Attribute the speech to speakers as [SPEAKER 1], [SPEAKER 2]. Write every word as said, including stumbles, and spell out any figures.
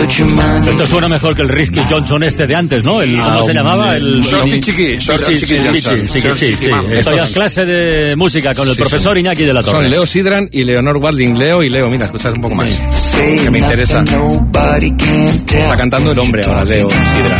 [SPEAKER 1] Esto suena mejor que el Risky Johnson este de antes, ¿no? El, ¿Cómo se llamaba? El
[SPEAKER 2] Shorty Chiqui. Shorty Chiqui Johnson.
[SPEAKER 1] Esto ya es clase de música con el
[SPEAKER 3] Sí,
[SPEAKER 1] profesor
[SPEAKER 3] son,
[SPEAKER 1] Iñaki de la Torre.
[SPEAKER 3] Son Leo Sidran y Leonor Walding. Leo y Leo, mira, escuchad un poco más. Que me interesa. Está cantando el hombre ahora, Leo Sidran.